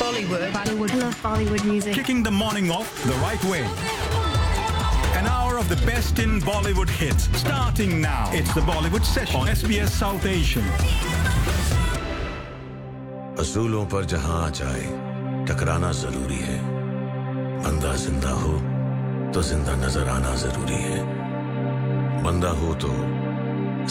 Bollywood. I love Bollywood music. Kicking the morning off the right way. An hour of the best in Bollywood hits. Starting now. It's the Bollywood Session on SBS South Asian. असूलों पर जहां जाए टकराना जरूरी है बंदा जिंदा हो तो जिंदा नजर आना जरूरी है बंदा हो तो